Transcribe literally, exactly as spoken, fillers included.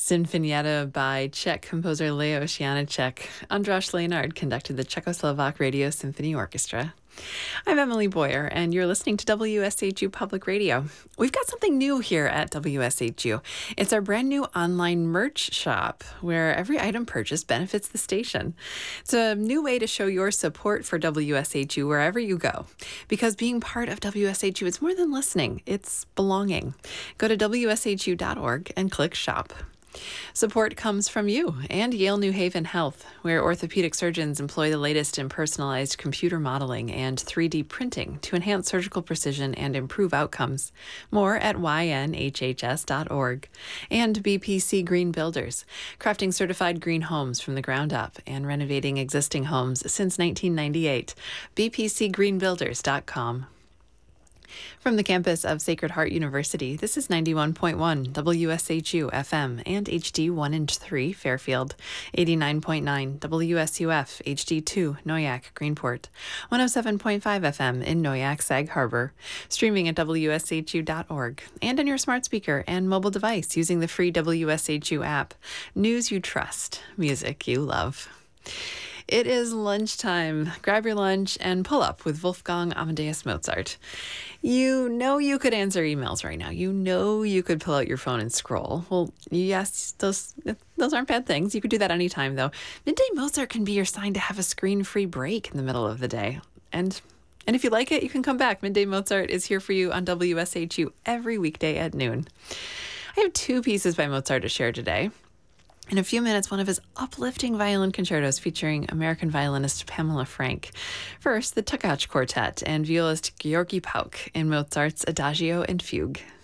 Sinfonietta by Czech composer Leos Janáček. András Lénard conducted the Czechoslovak Radio Symphony Orchestra. I'm Emily Boyer, and you're listening to W S H U Public Radio. We've got something new here at W S H U. It's our brand new online merch shop, where every item purchased benefits the station. It's a new way to show your support for W S H U wherever you go. Because being part of W S H U, it's more than listening, it's belonging. Go to W S H U dot org and click Shop. Support comes from you and Yale New Haven Health, where orthopedic surgeons employ the latest in personalized computer modeling and three D printing to enhance surgical precision and improve outcomes. More at Y N H H S dot org. And B P C Green Builders, crafting certified green homes from the ground up and renovating existing homes since nineteen ninety-eight. B P C green builders dot com. From the campus of Sacred Heart University, this is ninety-one point one W S H U F M and H D one and three Fairfield, eighty-nine point nine W S U F H D two Noyak Greenport, one oh seven point five F M in Noyak Sag Harbor, streaming at W S H U dot org, and on your smart speaker and mobile device using the free W S H U app. News you trust, music you love. It is lunchtime. Grab your lunch and pull up with Wolfgang Amadeus Mozart. You know you could answer emails right now. You know you could pull out your phone and scroll. Well, yes, those those aren't bad things. You could do that anytime, though. Midday Mozart can be your sign to have a screen-free break in the middle of the day. And and if you like it, you can come back. Midday Mozart is here for you on W S H U every weekday at noon. I have two pieces by Mozart to share today. In a few minutes, one of his uplifting violin concertos featuring American violinist Pamela Frank. First, the Tukacs Quartet and violist Georgi Pauk in Mozart's Adagio and Fugue.